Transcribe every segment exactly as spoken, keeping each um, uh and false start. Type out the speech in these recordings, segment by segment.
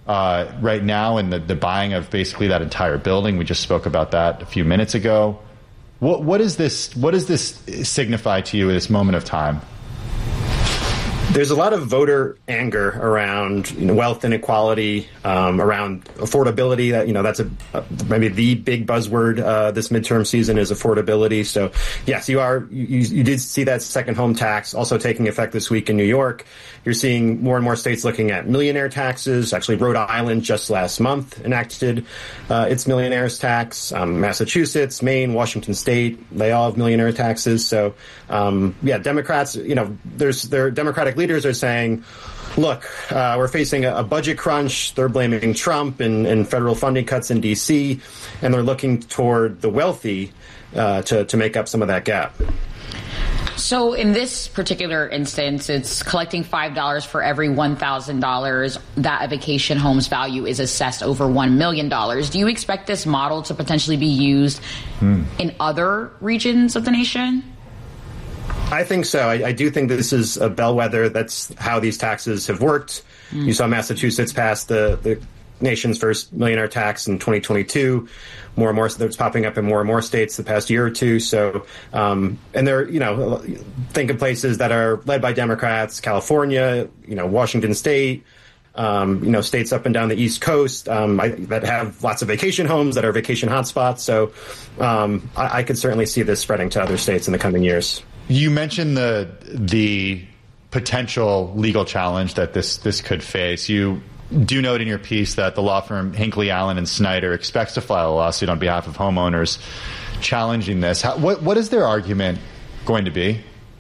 uh, right now in the, the buying of basically that entire building. We just spoke about that a few minutes ago. What, what is this? What does this signify to you at this moment of time? There's a lot of voter anger around you know, wealth inequality, um, around affordability. That you know, that's a uh, maybe the big buzzword uh, this midterm season is affordability. So, yes, you are. You, you did see that second home tax also taking effect this week in New York. You're seeing more and more states looking at millionaire taxes. Actually, Rhode Island just last month enacted uh, its millionaires tax. Um, Massachusetts, Maine, Washington State, they all have millionaire taxes. So, um, yeah, Democrats. You know, there's their Democratic leaders are saying, look, uh, we're facing a, a budget crunch. They're blaming Trump and, and federal funding cuts in D C, and they're looking toward the wealthy uh, to, to make up some of that gap. So in this particular instance, it's collecting five dollars for every one thousand dollars that a vacation home's value is assessed over one million dollars. Do you expect this model to potentially be used hmm. in other regions of the nation? I think so. I, I do think this is a bellwether. That's how these taxes have worked. Mm. You saw Massachusetts pass the, the nation's first millionaire tax in twenty twenty-two. More and more, it's popping up in more and more states the past year or two. So, um, and there, you know, think of places that are led by Democrats: California, you know, Washington State, um, you know, states up and down the East Coast um, I, that have lots of vacation homes that are vacation hotspots. So, um, I, I could certainly see this spreading to other states in the coming years. You mentioned the the potential legal challenge that this this could face. You do note in your piece that the law firm Hinckley, Allen and Snyder expects to file a lawsuit on behalf of homeowners challenging this. How, what what is their argument going to be?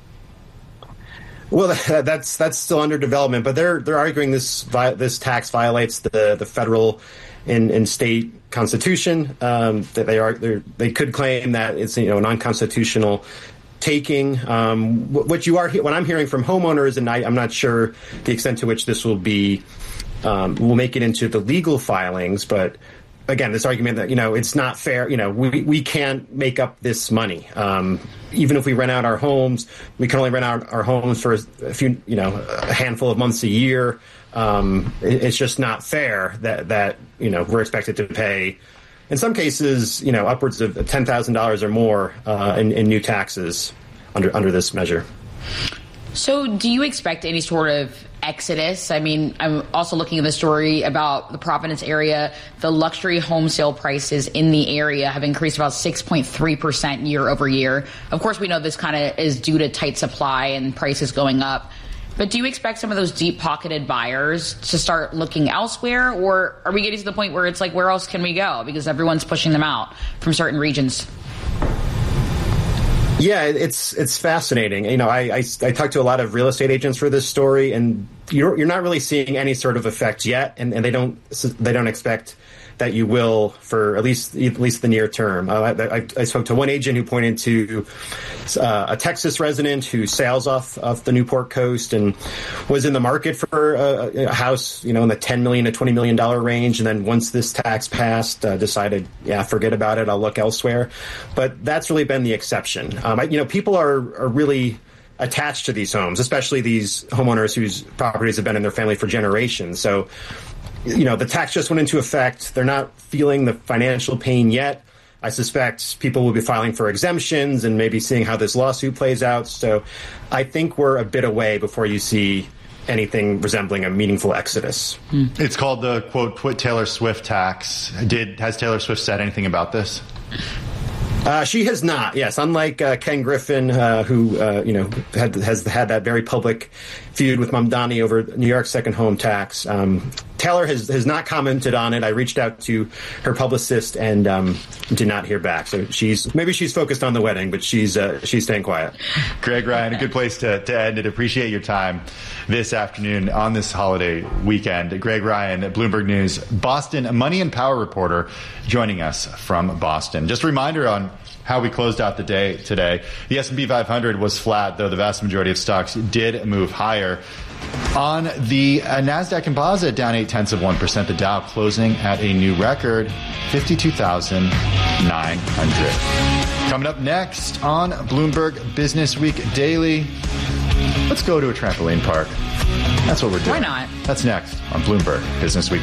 Well, that's that's still under development, but they're they're arguing this this tax violates the the federal and, and state constitution. Um, that they are they could claim that it's you know non-constitutional taking. Um, what you are what I'm hearing from homeowners, and I, I'm not sure the extent to which this will be um, will make it into the legal filings, but again, this argument that you know it's not fair. You know, we we can't make up this money. Um, even if we rent out our homes, we can only rent out our homes for a few, you know, a handful of months a year. Um, it, it's just not fair that that you know we're expected to pay. In some cases, you know, upwards of ten thousand dollars or more uh, in, in new taxes under under this measure. So do you expect any sort of exodus? I mean, I'm also looking at the story about the Providence area. The luxury home sale prices in the area have increased about six point three percent year over year. Of course, we know this kind of is due to tight supply and prices going up. But do you expect some of those deep-pocketed buyers to start looking elsewhere? Or are we getting to the point where it's like, where else can we go? Because everyone's pushing them out from certain regions. Yeah, it's it's fascinating. You know, I, I, I talked to a lot of real estate agents for this story, and you're you're not really seeing any sort of effect yet, and, and they don't they don't expect that you will for at least at least the near term. Uh, I, I, I spoke to one agent who pointed to uh, a Texas resident who sails off off the Newport coast and was in the market for a, a house, you know, in the ten million to twenty million dollar range, and then once this tax passed, uh, decided, yeah, forget about it, I'll look elsewhere. But that's really been the exception. Um, I, you know, people are are really attached to these homes, especially these homeowners whose properties have been in their family for generations. So, you know, the tax just went into effect. They're not feeling the financial pain yet. I suspect people will be filing for exemptions and maybe seeing how this lawsuit plays out. So I think we're a bit away before you see anything resembling a meaningful exodus. It's called the, quote, quit Taylor Swift tax. Did Has Taylor Swift said anything about this? Uh, she has not. Yes, unlike uh, Ken Griffin, uh, who uh, you know had, has had that very public feud with Mamdani over New York's second home tax. Um, Taylor has has not commented on it. I reached out to her publicist and um, did not hear back. So she's maybe she's focused on the wedding, but she's uh, she's staying quiet. Greg Ryan, a good place to, to end it. Appreciate your time this afternoon on this holiday weekend. Greg Ryan, Bloomberg News, Boston Money and Power reporter, joining us from Boston. Just a reminder on how we closed out the day today. The S and P five hundred was flat, though the vast majority of stocks did move higher. On the uh, NASDAQ Composite, down eight tenths of one percent. The Dow closing at a new record, fifty-two thousand nine hundred. Coming up next on Bloomberg Business Week Daily, let's go to a trampoline park. That's what we're doing. Why not? That's next on Bloomberg Business Week.